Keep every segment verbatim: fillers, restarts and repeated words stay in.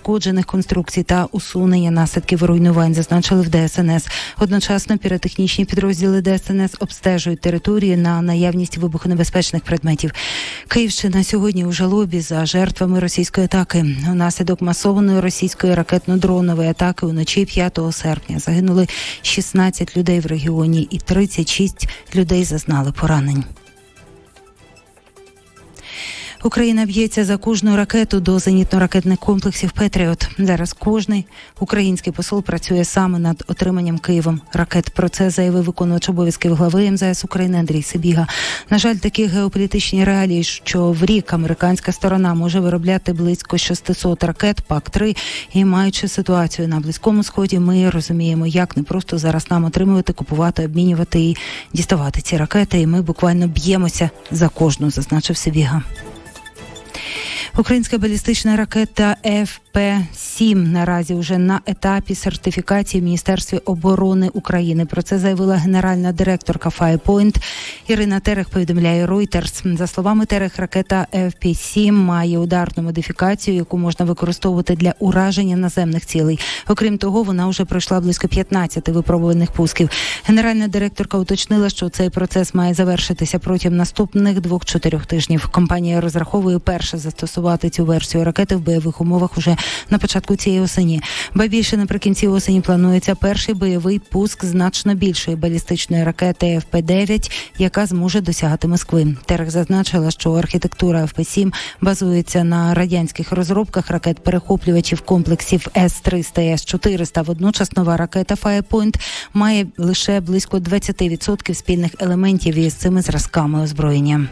пошкоджених конструкцій та усунення наслідків руйнувань, зазначили в Де Ес Ен Ес. Одночасно піротехнічні підрозділи Де Ес Ен Ес обстежують територію на наявність вибухонебезпечних предметів. Київщина сьогодні у жалобі за жертвами російської атаки. Унаслідок масованої російської ракетно-дронової атаки уночі п'ятого серпня загинули шістнадцять людей в регіоні і тридцять шість людей зазнали поранень. Україна б'ється за кожну ракету до зенітно-ракетних комплексів «Петріот». Зараз кожний український посол працює саме над отриманням Києвом ракет. Про це заявив виконувач обов'язків глави Ем Зе Ес України Андрій Сибіга. На жаль, такі геополітичні реалії, що в рік американська сторона може виробляти близько шістсот ракет Пак три, і маючи ситуацію на Близькому Сході, ми розуміємо, як не просто зараз нам отримувати, купувати, обмінювати і діставати ці ракети. І ми буквально б'ємося за кожну, зазначив Сибіга. Українська балістична ракета Еф Пе сім наразі вже на етапі сертифікації в Міністерстві оборони України. Про це заявила генеральна директорка Firepoint Ірина Терех, повідомляє Reuters. За словами Терех, ракета Еф Пе сім має ударну модифікацію, яку можна використовувати для ураження наземних цілей. Окрім того, вона вже пройшла близько п'ятнадцять випробуваних пусків. Генеральна директорка уточнила, що цей процес має завершитися протягом наступних двох-чотирьох тижнів. Компанія розраховує перше застосувати цю версію ракети в бойових умовах уже на початку цієї осені. Ба більше, наприкінці осені планується перший бойовий пуск значно більшої балістичної ракети Еф Пе дев'ять, яка зможе досягати Москви. Терех зазначила, що архітектура Еф Пе сім базується на радянських розробках ракет-перехоплювачів комплексів Ес триста і Ес чотириста. Водночас нова ракета Firepoint має лише близько двадцять відсотків спільних елементів із цими зразками озброєння.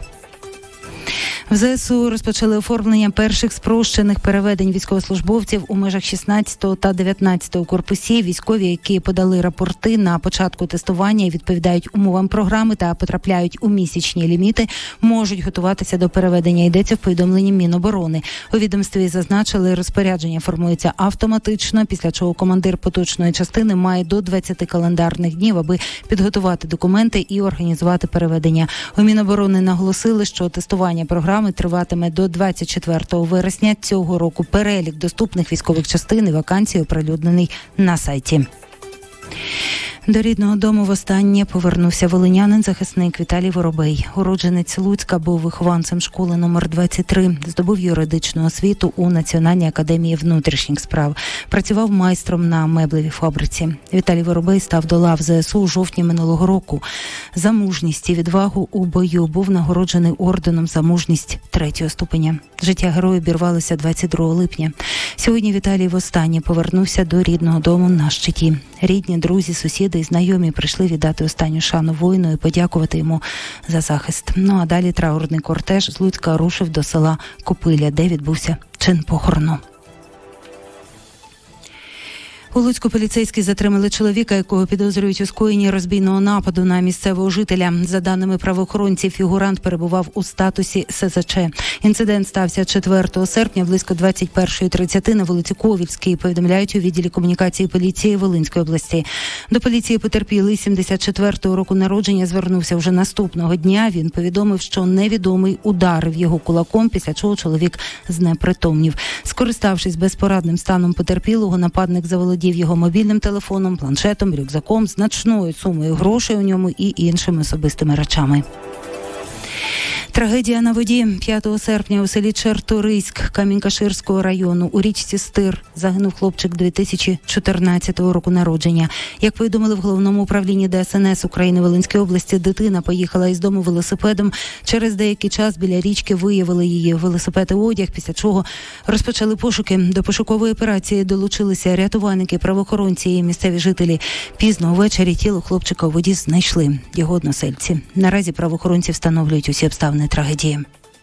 В Зе Ес У розпочали оформлення перших спрощених переведень військовослужбовців у межах шістнадцятого та дев'ятнадцятого корпусів. Військові, які подали рапорти на початку тестування і відповідають умовам програми та потрапляють у місячні ліміти, можуть готуватися до переведення, йдеться в повідомленні Міноборони. У відомстві зазначили, розпорядження формується автоматично, після чого командир поточної частини має до двадцяти календарних днів, аби підготувати документи і організувати переведення. У Міноборони наголосили, що тестування програми триватиме до двадцять четвертого вересня цього року. Перелік доступних військових частин і вакансій оприлюднений на сайті. До рідного дому востаннє повернувся волинянин-захисник Віталій Воробей. Уродженець Луцька був вихованцем школи номер двадцять три, здобув юридичну освіту у Національній академії внутрішніх справ. Працював майстром на меблевій фабриці. Віталій Воробей став до лав Зе Ес У у жовтні минулого року. За мужність і відвагу у бою був нагороджений орденом за мужність третього ступеня. Життя героя обірвалося двадцять другого липня. Сьогодні Віталій востаннє повернувся до рідного дому на щиті. Рідні, друзі, сусіди і знайомі прийшли віддати останню шану воїну і подякувати йому за захист. Ну а далі траурний кортеж з Луцька рушив до села Копиля, де відбувся чин похорону. У Луцьку поліцейські затримали чоловіка, якого підозрюють у скоєнні розбійного нападу на місцевого жителя. За даними правоохоронців, фігурант перебував у статусі Ес Зе Че. Інцидент стався четвертого серпня близько двадцять перша тридцять на вулиці Ковільській, повідомляють у відділі комунікації поліції Волинської області. До поліції потерпілий сімдесят четвертого року народження звернувся вже наступного дня. Він повідомив, що невідомий ударив його кулаком, після чого чоловік знепритомнів. Скориставшись безпорадним станом потерпілого, нападник заволодів його мобільним телефоном, планшетом, рюкзаком, значною сумою грошей у ньому і іншими особистими речами. Трагедія на воді. п'ятого серпня у селі Черторийськ Камінь-Каширського району у річці Стир загинув хлопчик дві тисячі чотирнадцятого року народження. Як повідомили в головному управлінні Де Ес Ен Ес України Волинської області, дитина поїхала із дому велосипедом. Через деякий час біля річки виявили її велосипед і одяг, після чого розпочали пошуки. До пошукової операції долучилися рятувальники, правоохоронці і місцеві жителі. Пізно ввечері тіло хлопчика у воді знайшли його односельці. Наразі правоохоронці встановлюють усі обставини трагедії.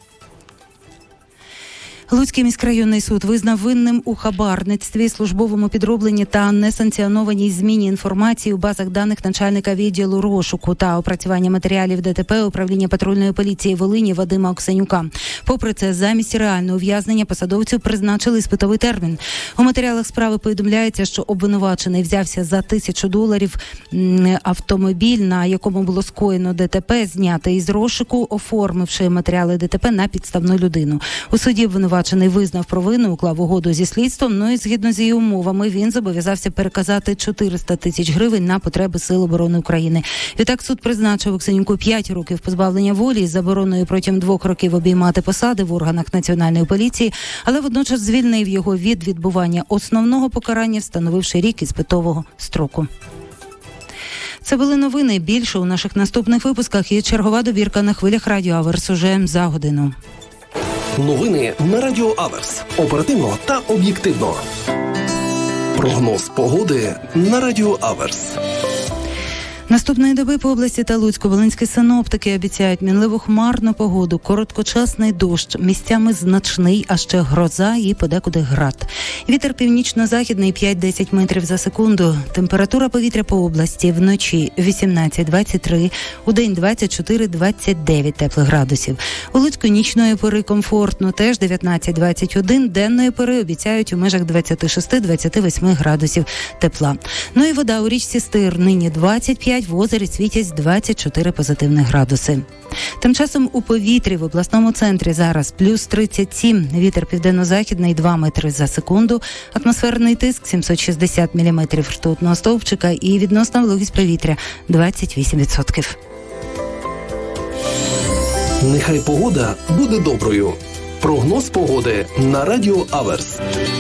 Луцький міськрайонний суд визнав винним у хабарництві, службовому підробленні та несанкціонованій зміні інформації у базах даних начальника відділу розшуку та опрацювання матеріалів Де Те Пе управління патрульної поліції Волині Вадима Оксенюка. Попри це, замість реального ув'язнення посадовцю призначили іспитовий термін. У матеріалах справи повідомляється, що обвинувачений взявся за тисячу доларів автомобіль, на якому було скоєно Де Те Пе, знятий із розшуку, оформивши матеріали Де Те Пе на підставну людину. У суді обвинувачений обвинувачений визнав провину, уклав угоду зі слідством, ну і згідно з її умовами він зобов'язався переказати чотириста тисяч гривень на потреби Сил оборони України. Відтак суд призначив Оксенюку п'ять років позбавлення волі із забороною протягом двох років обіймати посади в органах Національної поліції, але водночас звільнив його від відбування основного покарання, встановивши рік іспитового строку. Це були новини. Більше у наших наступних випусках і чергова добірка на хвилях Радіо Аверс уже за годину. Новини на Радіо Аверс. Оперативно та об'єктивно. Прогноз погоди на Радіо Аверс. Наступної доби по області та Луцьку-Волинські синоптики обіцяють мінливу хмарну погоду, короткочасний дощ, місцями значний, а ще гроза і подекуди град. Вітер північно-західний п'ять-десять метрів за секунду. Температура повітря по області вночі вісімнадцять-двадцять три, удень двадцять чотири-двадцять дев'ять теплих градусів. У Луцьку нічної пори комфортно, теж дев'ятнадцять-двадцять один, денної пори обіцяють у межах двадцять шість-двадцять вісім градусів тепла. Ну і вода у річці Стир нині двадцять п'ять, в озері світять двадцять чотири позитивних градуси. Тим часом у повітрі в обласному центрі зараз плюс тридцять сім, вітер південно-західний два метри за секунду, атмосферний тиск сімсот шістдесят міліметрів ртутного стовпчика і відносна вологість повітря двадцять вісім відсотків. Нехай погода буде доброю. Прогноз погоди на Радіо Аверс.